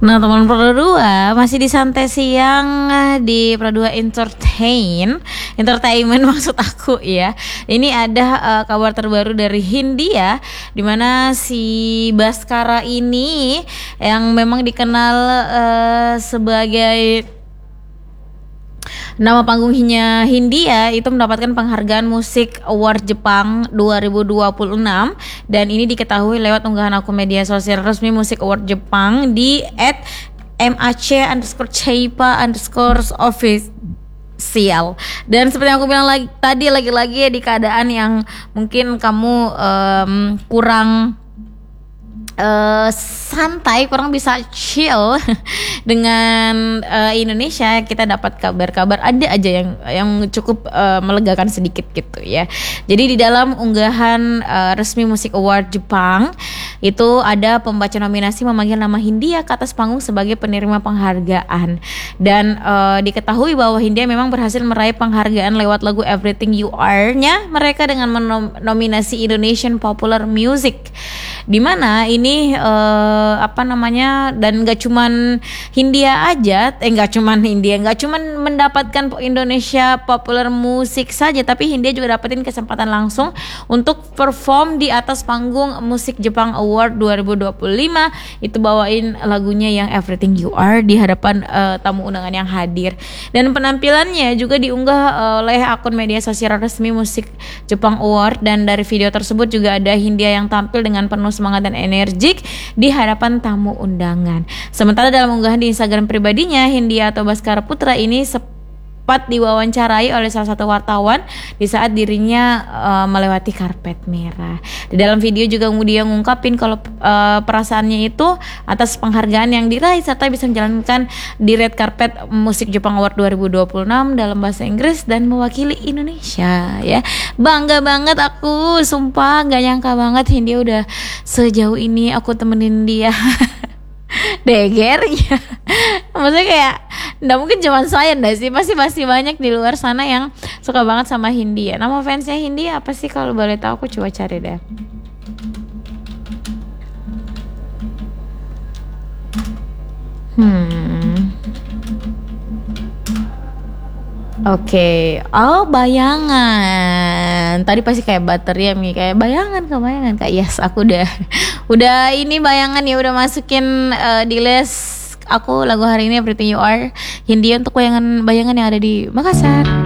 Nah, teman Pro 2 masih di Santai Siang di Pro 2 Entertainment maksud aku ya. Ini ada kabar terbaru dari Hindia, di mana si Baskara ini yang memang dikenal sebagai nama panggungnya Hindia itu mendapatkan penghargaan Musik Award Jepang 2026, dan ini diketahui lewat unggahan akun media sosial resmi Musik Award Jepang di @mac_chaipa_official. Dan seperti yang aku bilang lagi-lagi di keadaan yang mungkin kamu kurang santai, kurang bisa chill dengan Indonesia, kita dapat kabar-kabar ada aja yang cukup melegakan sedikit gitu ya. Jadi di dalam unggahan resmi Musik Award Jepang itu ada pembaca nominasi memanggil nama Hindia ke atas panggung sebagai penerima penghargaan, dan diketahui bahwa Hindia memang berhasil meraih penghargaan lewat lagu Everything You Are-nya mereka dengan nominasi Indonesian Popular Music, di mana ini dan gak cuman Hindia aja, gak cuman mendapatkan Indonesia Popular Music saja, tapi Hindia juga dapetin kesempatan langsung untuk perform di atas panggung Musik Jepang Award 2025. Itu bawain lagunya yang Everything You Are di hadapan tamu undangan yang hadir, dan penampilannya juga diunggah oleh akun media sosial resmi Musik Jepang Award. Dan dari video tersebut juga ada Hindia yang tampil dengan penuh semangat dan energi di hadapan tamu undangan. Sementara dalam unggahan di Instagram pribadinya, Hindia atau Baskara Putra ini sempat diwawancarai oleh salah satu wartawan di saat dirinya melewati karpet merah. Di dalam video juga dia ngungkapin kalau perasaannya itu atas penghargaan yang diraih serta bisa menjalankan di red carpet Musik Jepang Award 2026 dalam bahasa Inggris dan mewakili Indonesia ya. Bangga banget aku, sumpah gak nyangka banget Hindia udah sejauh ini aku temenin dia. Deger ya. Maksudnya kayak nggak mungkin cuma saya nggak sih, pasti masih banyak di luar sana yang suka banget sama Hindia. Nama fansnya Hindia apa sih, kalau boleh tahu aku coba cari deh. Oke. Oh, bayangan. Tadi pasti kayak baterai nih, kayak bayangan kayak yes, aku udah ini bayangan ya, udah masukin di list aku lagu hari ini Everything You Are Hindia untuk bayangan yang ada di Makassar.